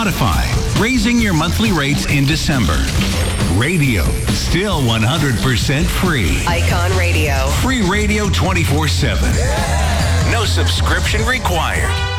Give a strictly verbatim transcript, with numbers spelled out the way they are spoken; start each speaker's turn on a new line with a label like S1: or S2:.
S1: Spotify, raising your monthly rates in December. Radio, still one hundred percent free.
S2: Icon Radio.
S1: Free radio twenty-four seven. No subscription required.